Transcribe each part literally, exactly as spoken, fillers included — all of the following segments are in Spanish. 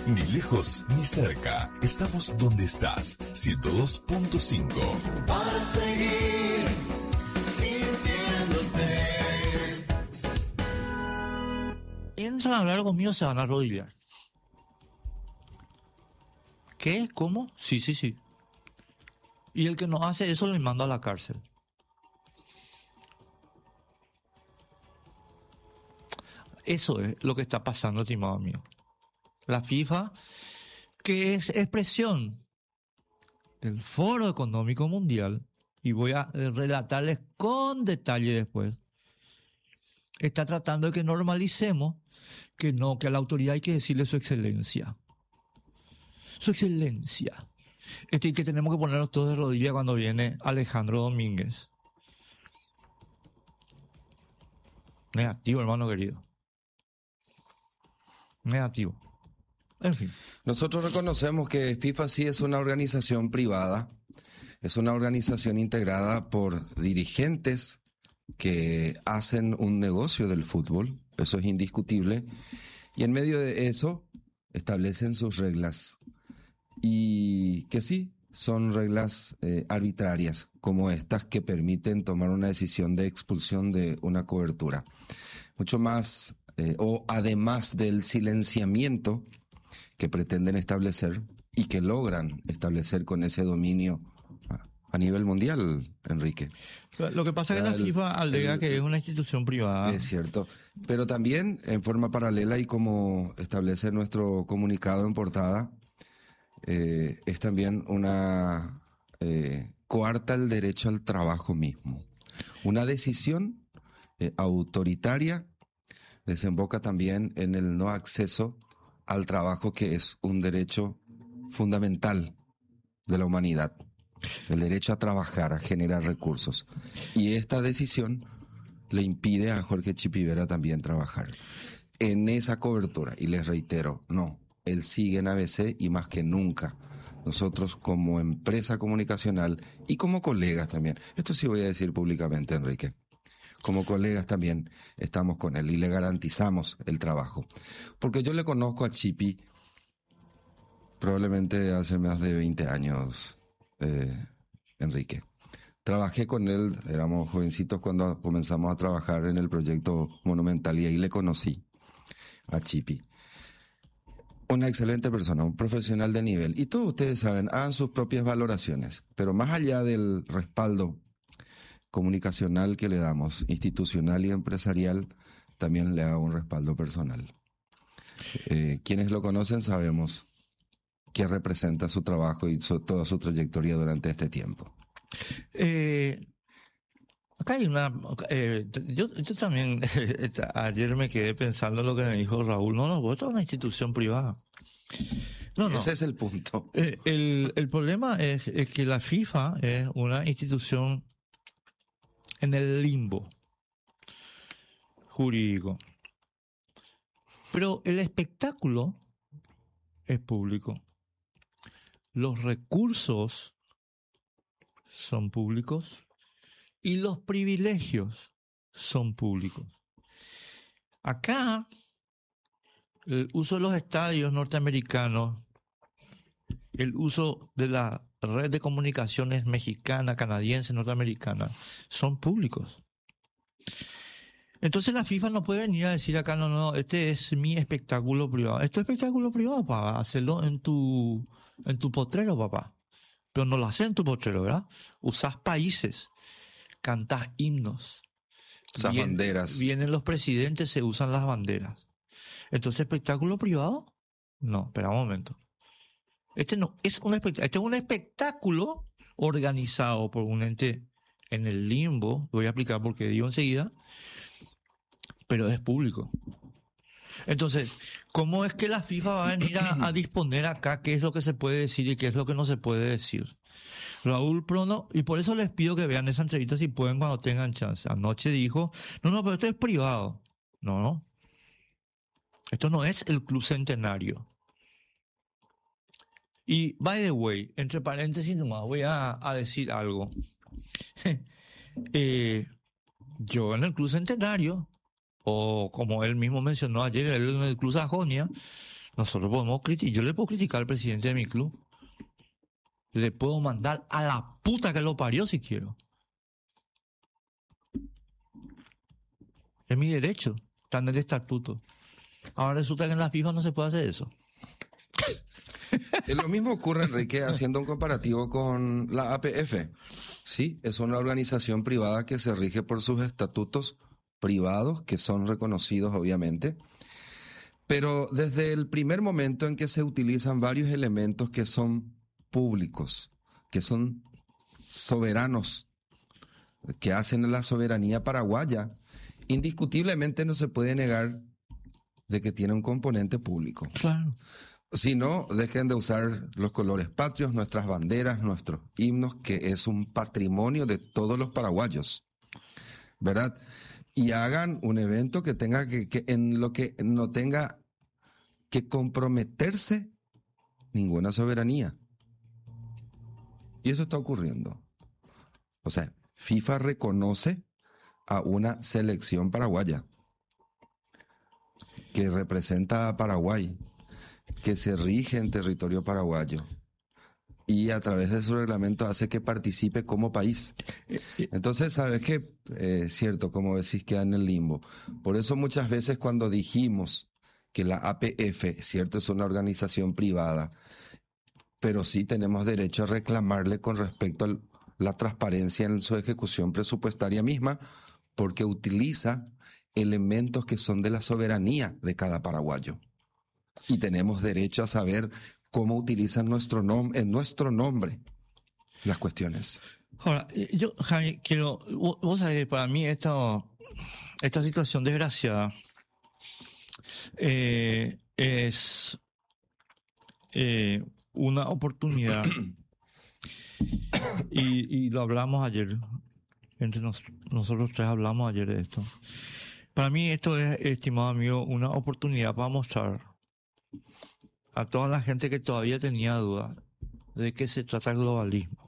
Ni lejos ni cerca. Estamos donde estás. ciento dos punto cinco. Para seguir sintiéndote. Entran a hablar conmigo, se van a arrodillar. ¿Qué? ¿Cómo? Sí, sí, sí. Y el que no hace eso le manda a la cárcel. Eso es lo que está pasando, estimado mío. La FIFA, que es expresión del Foro Económico Mundial, y voy a relatarles con detalle después, está tratando de que normalicemos que no, que a la autoridad hay que decirle su excelencia. Su excelencia. Este, y que tenemos que ponernos todos de rodillas cuando viene Alejandro Domínguez. Negativo, hermano querido. Negativo. En fin. Nosotros reconocemos que FIFA sí es una organización privada, es una organización integrada por dirigentes que hacen un negocio del fútbol, eso es indiscutible, y en medio de eso establecen sus reglas, y que sí, son reglas eh, arbitrarias, como estas que permiten tomar una decisión de expulsión de una cobertura. Mucho más, eh, o además del silenciamiento que pretenden establecer y que logran establecer con ese dominio a, a nivel mundial, Enrique. Lo que pasa es que la el, FIFA alega el, que es una institución privada. Es cierto, pero también en forma paralela y como establece nuestro comunicado en portada, eh, es también una eh, coarta el derecho al trabajo mismo. Una decisión eh, autoritaria desemboca también en el no acceso al trabajo, que es un derecho fundamental de la humanidad, el derecho a trabajar, a generar recursos. Y esta decisión le impide a Jorge Chipivera también trabajar en esa cobertura. Y les reitero, no, él sigue en A B C y más que nunca. Nosotros como empresa comunicacional y como colegas también, esto sí voy a decir públicamente, Enrique, como colegas también estamos con él y le garantizamos el trabajo. Porque yo le conozco a Chipi probablemente hace más de veinte años, eh, Enrique. Trabajé con él, éramos jovencitos cuando comenzamos a trabajar en el proyecto Monumental y ahí le conocí a Chipi. Una excelente persona, un profesional de nivel. Y todos ustedes saben, hagan sus propias valoraciones, pero más allá del respaldo comunicacional que le damos, institucional y empresarial, también le hago un respaldo personal. Eh, quienes lo conocen sabemos qué representa su trabajo y su, toda su trayectoria durante este tiempo. Eh, acá hay una... Eh, yo, yo también ayer me quedé pensando lo que me dijo Raúl. No, no, esto es una institución privada. No, no. Ese es el punto. Eh, el, el problema es, es que la FIFA es una institución en el limbo jurídico. Pero el espectáculo es público. Los recursos son públicos y los privilegios son públicos. Acá, el uso de los estadios norteamericanos, el uso de la red de comunicaciones mexicana, canadiense, norteamericana, son públicos. Entonces la FIFA no puede venir a decir acá, no, no, este es mi espectáculo privado. Esto es espectáculo privado, papá, hacerlo en tu, en tu potrero, papá. Pero no lo haces en tu potrero, ¿verdad? Usás países, cantás himnos. Usás Vien, banderas. Vienen los presidentes, se usan las banderas. Entonces, ¿espectáculo privado? No, espera un momento. Este no es un espectáculo, este es un espectáculo organizado por un ente en el limbo, lo voy a explicar porque digo enseguida, pero es público. Entonces, ¿cómo es que la FIFA va a venir a, a disponer acá qué es lo que se puede decir y qué es lo que no se puede decir? Raúl Prono, y por eso les pido que vean esa entrevista si pueden cuando tengan chance. Anoche dijo, no, no, pero esto es privado. No, no. Esto no es el Club Centenario. Y, by the way, entre paréntesis nomás, voy a, a decir algo. eh, yo en el Club Centenario, o como él mismo mencionó ayer, él en el Club Sajonia, Nosotros podemos criticar, yo le puedo criticar al presidente de mi club. Le puedo mandar a la puta que lo parió si quiero. Es mi derecho, está en el estatuto. Ahora resulta que en la FIFA no se puede hacer eso. Lo mismo ocurre, Enrique, haciendo un comparativo con la A P F. Sí, es una organización privada que se rige por sus estatutos privados, que son reconocidos obviamente, pero desde el primer momento en que se utilizan varios elementos que son públicos, que son soberanos, que hacen la soberanía paraguaya, indiscutiblemente no se puede negar de que tiene un componente público. Claro. Si no, dejen de usar los colores patrios, nuestras banderas, nuestros himnos, que es un patrimonio de todos los paraguayos, ¿verdad? Y hagan un evento que tenga que, que en lo que no tenga que comprometerse ninguna soberanía. Y eso está ocurriendo. O sea, FIFA reconoce a una selección paraguaya que representa a Paraguay, que se rige en territorio paraguayo y a través de su reglamento hace que participe como país. Entonces, ¿sabes qué? Es eh, cierto, como decís, queda en el limbo. Por eso muchas veces cuando dijimos que la A P F, cierto, es una organización privada, pero sí tenemos derecho a reclamarle con respecto a la transparencia en su ejecución presupuestaria misma, porque utiliza elementos que son de la soberanía de cada paraguayo. Y tenemos derecho a saber cómo utilizan nuestro nom- en nuestro nombre las cuestiones. Ahora, yo, Javi, quiero... Vos, vos sabés, para mí esta, esta situación desgraciada eh, es eh, una oportunidad y, y lo hablamos ayer, entre nos, nosotros tres hablamos ayer de esto. Para mí esto es, estimado amigo, una oportunidad para mostrar a toda la gente que todavía tenía dudas de qué se trata el globalismo.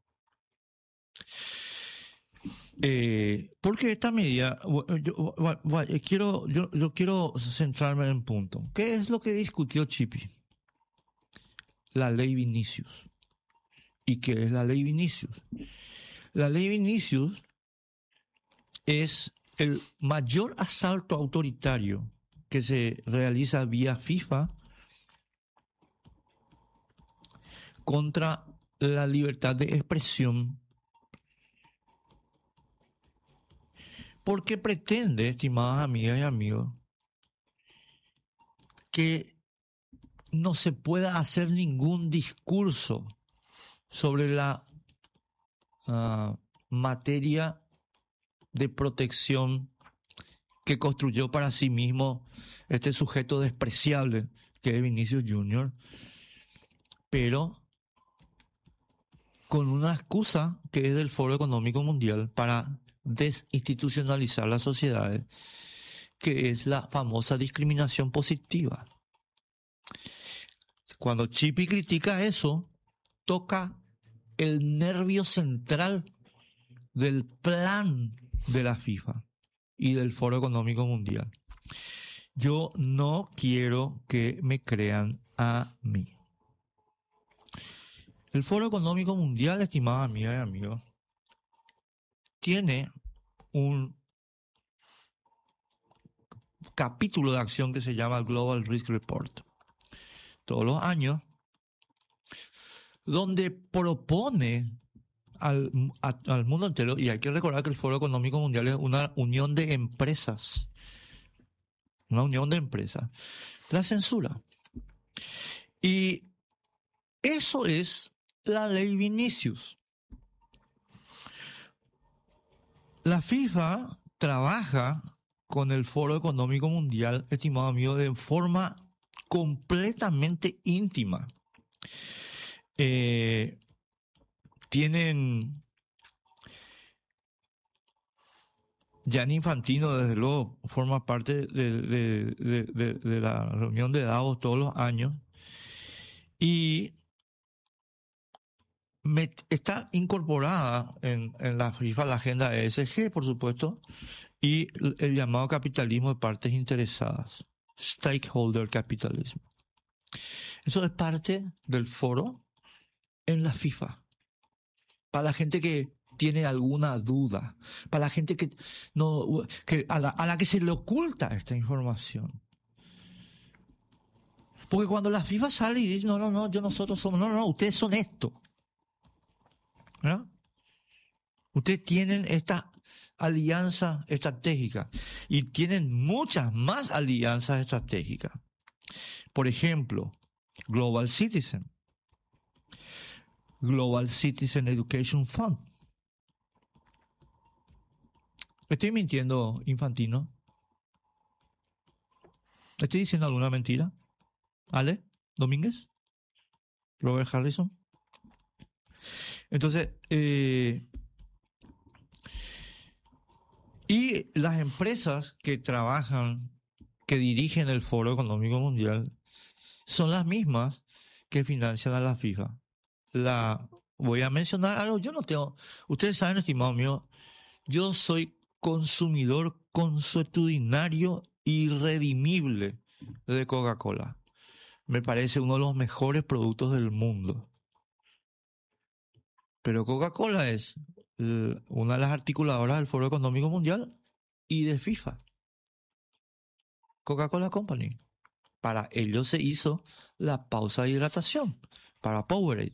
Eh, porque esta medida, yo, yo, quiero, yo, yo quiero centrarme en un punto. ¿Qué es lo que discutió Chipi? La ley Vinicius. ¿Y qué es la ley Vinicius? La ley Vinicius es el mayor asalto autoritario que se realiza vía FIFA contra la libertad de expresión, porque pretende, estimadas amigas y amigos, que no se pueda hacer ningún discurso sobre la uh, materia de protección que construyó para sí mismo este sujeto despreciable que es Vinicius Junior, pero con una excusa que es del Foro Económico Mundial para desinstitucionalizar las sociedades, que es la famosa discriminación positiva. Cuando Chipi critica eso, toca el nervio central del plan de la FIFA y del Foro Económico Mundial. Yo no quiero que me crean a mí. El Foro Económico Mundial, estimadas amigas y amigos, tiene un capítulo de acción que se llama Global Risk Report todos los años, donde propone al, a, al mundo entero, y hay que recordar que el Foro Económico Mundial es una unión de empresas, una unión de empresas, la censura. Y eso es la ley Vinicius. La FIFA trabaja con el Foro Económico Mundial, estimado amigo, de forma completamente íntima. Eh, tienen Gianni Infantino, desde luego, forma parte de, de, de, de, de la reunión de Davos todos los años, y me, está incorporada en, en la FIFA la agenda E S G, por supuesto, y el, el llamado capitalismo de partes interesadas, stakeholder capitalism. Eso es parte del foro en la FIFA. Para la gente que tiene alguna duda, para la gente que no, que a la, a la que se le oculta esta información. Porque cuando la FIFA sale y dice, no, no, no, yo nosotros somos, no, no, no, ustedes son esto. ¿Verdad? Ustedes tienen esta alianza estratégica y tienen muchas más alianzas estratégicas. Por ejemplo, Global Citizen. Global Citizen Education Fund. ¿Estoy mintiendo, Infantino? ¿Estoy diciendo alguna mentira? ¿Ale? ¿Domínguez? ¿Robert Harrison? Entonces, eh, y las empresas que trabajan, que dirigen el Foro Económico Mundial, son las mismas que financian a la FIFA. La, voy a mencionar algo, yo no tengo, ustedes saben, estimados míos, yo soy consumidor consuetudinario irredimible de Coca-Cola. Me parece uno de los mejores productos del mundo. Pero Coca-Cola es eh, una de las articuladoras del Foro Económico Mundial y de FIFA. Coca-Cola Company. Para ello se hizo la pausa de hidratación, para Powerade.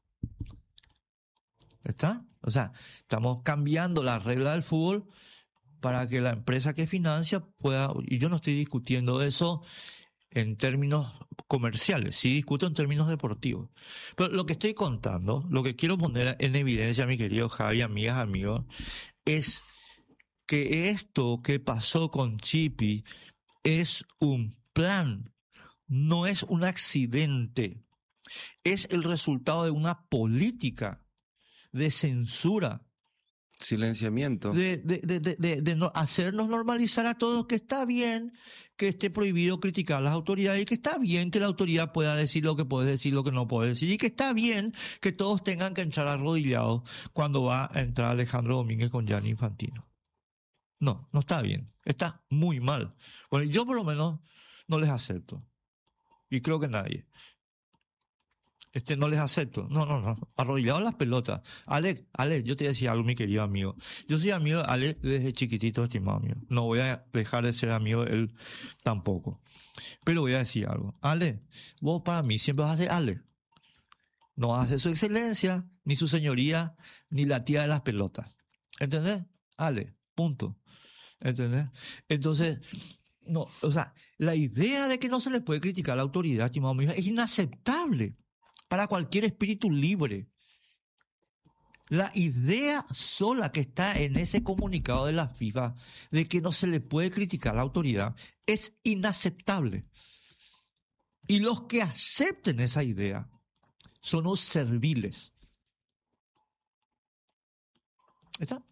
¿Está? O sea, estamos cambiando la regla del fútbol para que la empresa que financia pueda, y yo no estoy discutiendo eso en términos comerciales, sí discuto en términos deportivos. Pero lo que estoy contando, lo que quiero poner en evidencia, mi querido Javi, amigas, amigos, es que esto que pasó con Chipi es un plan, no es un accidente, es el resultado de una política de censura, silenciamiento, de, de, de, de, de, de no, hacernos normalizar a todos que está bien que esté prohibido criticar a las autoridades y que está bien que la autoridad pueda decir lo que puede decir, lo que no puede decir, y que está bien que todos tengan que entrar arrodillados cuando va a entrar Alejandro Domínguez con Gianni Infantino. No, no está bien, está muy mal. Bueno, yo por lo menos no les acepto, y creo que nadie. Este, no les acepto. No, no, no. Arrodillado las pelotas. Alex, Alex, yo te decía algo, mi querido amigo. Yo soy amigo de Alex desde chiquitito, estimado amigo. No voy a dejar de ser amigo de él tampoco. Pero voy a decir algo. Alex, vos para mí siempre vas a ser Alex. No vas a ser su excelencia, ni su señoría, ni la tía de las pelotas. ¿Entendés? Alex, punto. ¿Entendés? Entonces, no, o sea, la idea de que no se le puede criticar a la autoridad, estimado amigo, es inaceptable para cualquier espíritu libre. La idea sola que está en ese comunicado de la FIFA de que no se le puede criticar a la autoridad es inaceptable. Y los que acepten esa idea son los serviles. ¿Está?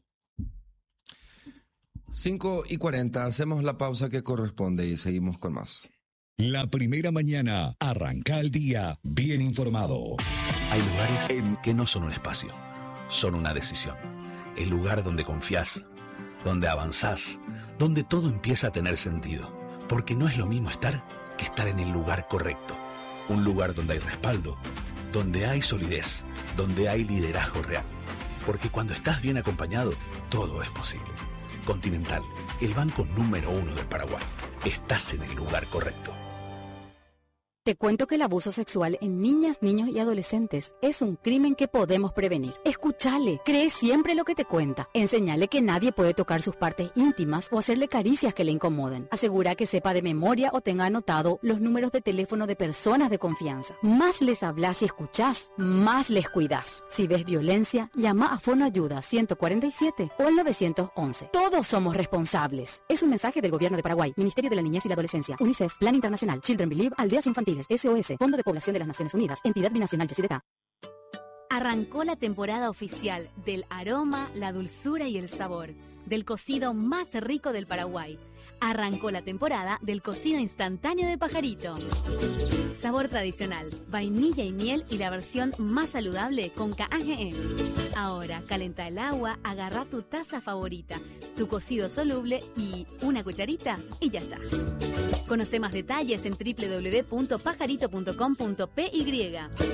cinco y cuarenta, hacemos la pausa que corresponde y seguimos con más. La primera mañana arranca el día bien informado. Hay lugares en que no son un espacio, son una decisión. El lugar donde confías, donde avanzás, donde todo empieza a tener sentido. Porque no es lo mismo estar que estar en el lugar correcto. Un lugar donde hay respaldo, donde hay solidez, donde hay liderazgo real. Porque cuando estás bien acompañado, todo es posible. Continental, el banco número uno del Paraguay. Estás en el lugar correcto. Te cuento que el abuso sexual en niñas, niños y adolescentes es un crimen que podemos prevenir. Escúchale, cree siempre lo que te cuenta. Enséñale que nadie puede tocar sus partes íntimas o hacerle caricias que le incomoden. Asegura que sepa de memoria o tenga anotado los números de teléfono de personas de confianza. Más les hablas y escuchás, más les cuidás. Si ves violencia, llama a Fonoayuda ciento cuarenta y siete o al nueve once. Todos somos responsables. Es un mensaje del Gobierno de Paraguay, Ministerio de la Niñez y la Adolescencia, UNICEF, Plan Internacional, Children Believe, Aldeas Infantiles, S O S, Fondo de Población de las Naciones Unidas, Entidad Binacional Yacyretá. Arrancó la temporada oficial del aroma, la dulzura y el sabor, del cocido más rico del Paraguay. Arrancó la temporada del cocido instantáneo de Pajarito. Sabor tradicional, vainilla y miel y la versión más saludable con K G E. Ahora, calenta el agua, agarra tu taza favorita, tu cocido soluble y una cucharita y ya está. Conoce más detalles en doble u doble u doble u punto pajarito punto com punto p y.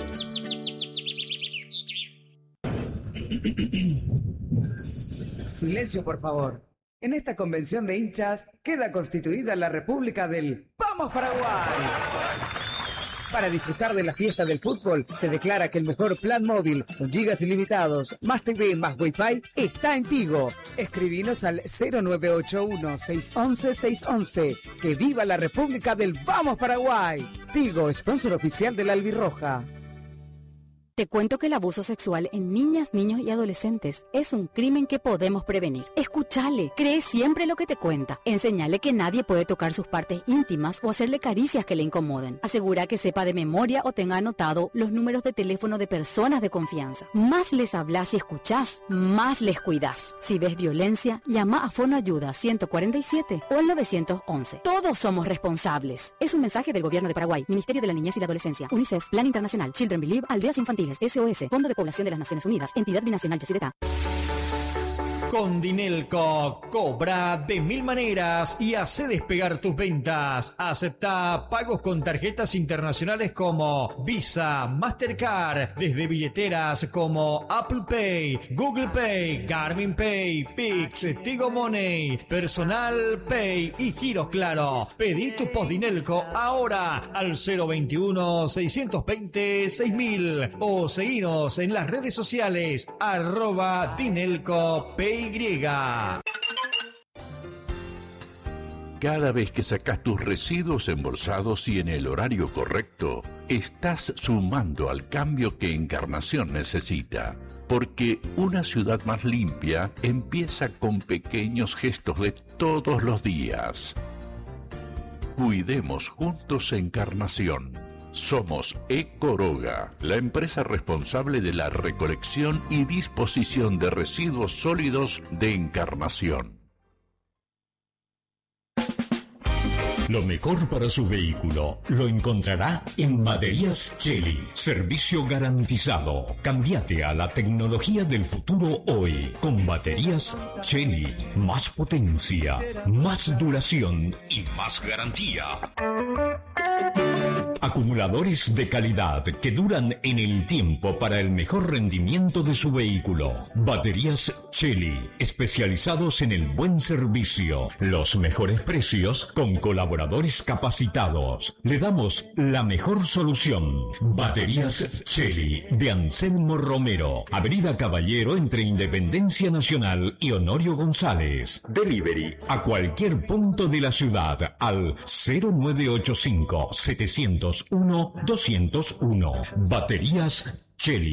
Silencio, por favor. En esta convención de hinchas queda constituida la República del ¡Vamos Paraguay! Para disfrutar de la fiesta del fútbol, se declara que el mejor plan móvil, con gigas ilimitados, más T V, más Wi-Fi, está en Tigo. Escribinos al cero nueve ocho uno, seis once, seis once. ¡Que viva la República del ¡Vamos Paraguay! Tigo, sponsor oficial de la Albirroja. Te cuento que el abuso sexual en niñas, niños y adolescentes es un crimen que podemos prevenir. Escúchale, cree siempre lo que te cuenta. Enseñale que nadie puede tocar sus partes íntimas o hacerle caricias que le incomoden. Asegura que sepa de memoria o tenga anotado los números de teléfono de personas de confianza. Más les hablas y escuchás, más les cuidás. Si ves violencia, llama a Fonoayuda ciento cuarenta y siete o al nueve once. Todos somos responsables. Es un mensaje del Gobierno de Paraguay, Ministerio de la Niñez y la Adolescencia, UNICEF, Plan Internacional, Children Believe, Aldeas Infantiles, S O S, Fondo de Población de las Naciones Unidas, Entidad Binacional Yacyretá. Con Dinelco, cobra de mil maneras y hace despegar tus ventas. Acepta pagos con tarjetas internacionales como Visa, Mastercard, desde billeteras como Apple Pay, Google Pay, Garmin Pay, Pix, Tigo Money, Personal Pay y giros Claro. Pedí tu post Dinelco ahora al cero veintiuno, seiscientos veinte, seis mil o seguinos en las redes sociales arroba Dinelco Pay. Cada vez que sacas tus residuos embolsados y en el horario correcto, estás sumando al cambio que Encarnación necesita. Porque una ciudad más limpia empieza con pequeños gestos de todos los días. Cuidemos juntos Encarnación. Somos Ecoroga, la empresa responsable de la recolección y disposición de residuos sólidos de Encarnación. Lo mejor para su vehículo lo encontrará en Baterías Cheli. Servicio garantizado. Cámbiate a la tecnología del futuro hoy. Con Baterías Cheli. Más potencia, más duración y más garantía. Acumuladores de calidad que duran en el tiempo para el mejor rendimiento de su vehículo. Baterías Cheli, especializados en el buen servicio, los mejores precios con colaboradores capacitados. Le damos la mejor solución. Baterías Cheli de Anselmo Romero, Avenida Caballero entre Independencia Nacional y Honorio González. Delivery a cualquier punto de la ciudad al cero nueve ocho cinco, setecientos uno, doscientos uno. Baterías Cheli.